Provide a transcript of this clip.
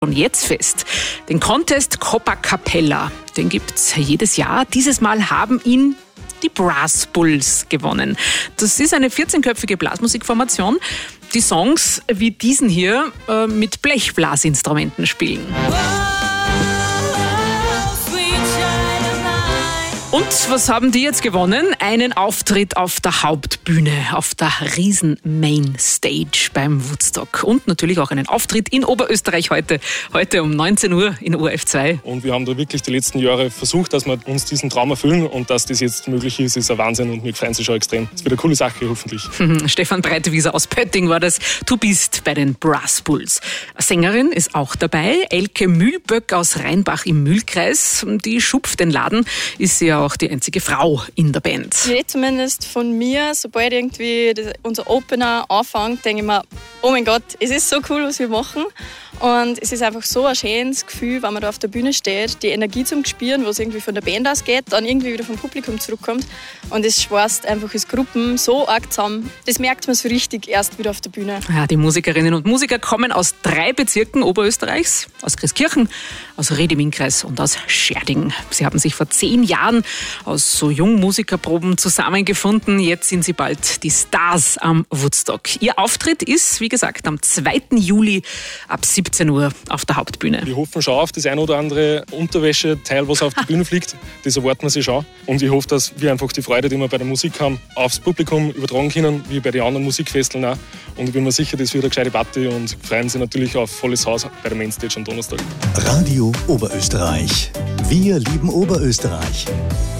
schon jetzt fest. Den Contest Copa Capella, den gibt's jedes Jahr. Dieses Mal haben ihn die Brass Bulls gewonnen. Das ist eine 14-köpfige Blasmusikformation, die Songs wie diesen hier mit Blechblasinstrumenten spielen. Und was haben die jetzt gewonnen? Einen Auftritt auf der Hauptbühne, auf der riesen Mainstage beim Woodstock. Und natürlich auch einen Auftritt in Oberösterreich heute um 19 Uhr in ORF 2. Und wir haben da wirklich die letzten Jahre versucht, dass wir uns diesen Traum erfüllen. Und dass das jetzt möglich ist ein Wahnsinn und wir freuen uns schon extrem. Das wird eine coole Sache, hoffentlich. Stefan Breitewieser aus Pötting war das. Du bist bei den Brass Bulls. Eine Sängerin ist auch dabei, Elke Mühlböck aus Rheinbach im Mühlkreis. Die schupft den Laden, ist sie ja auch die einzige Frau in der Band. Ich rede zumindest von mir, sobald irgendwie unser Opener anfängt, denke ich mir, oh mein Gott, es ist so cool, was wir machen. Und es ist einfach so ein schönes Gefühl, wenn man da auf der Bühne steht, die Energie zum Spüren, was irgendwie von der Band ausgeht, dann irgendwie wieder vom Publikum zurückkommt. Und es schweißt einfach als Gruppen so arg zusammen. Das merkt man so richtig erst wieder auf der Bühne. Ja, die Musikerinnen und Musiker kommen aus 3 Bezirken Oberösterreichs, aus Christkirchen, aus Ried im Innkreis und aus Scherding. Sie haben sich vor 10 Jahren aus so Jungmusikerproben zusammengefunden. Jetzt sind sie bald die Stars am Woodstock. Ihr Auftritt ist, wie gesagt, am 2. Juli ab 17 Uhr auf der Hauptbühne. Wir hoffen schon auf das ein oder andere Unterwäscheteil, was auf die Bühne fliegt. Das erwarten wir sich schon. Und ich hoffe, dass wir einfach die Freude, die wir bei der Musik haben, aufs Publikum übertragen können, wie bei den anderen Musikfesteln auch. Und ich bin mir sicher, das wird eine gescheite Party und freuen sich natürlich auf volles Haus bei der Mainstage am Donnerstag. Radio Oberösterreich. Wir lieben Oberösterreich.